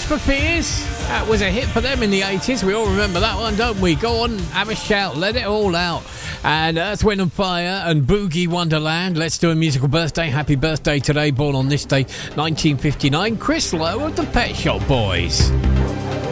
for Fears. That was a hit for them in the 80s. We all remember that one, don't we? Go on, have a shout, let it all out. And Earth, Wind and Fire and Boogie Wonderland. Let's do a musical birthday. Happy birthday today, born on this day, 1959. Chris Lowe of the Pet Shop Boys.